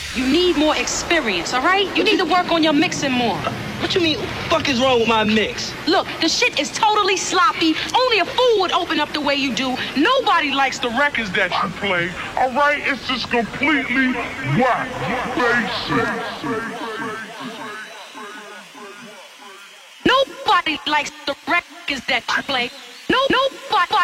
You need more experience, all right? You need to work on your mixing more. What you mean? What the fuck is wrong with my mix? Look, the shit is totally sloppy. Only a fool would open up the way you do. Nobody likes the records that you play. All right, it's just completely whack, basic. Nobody likes the records that you play. Nobody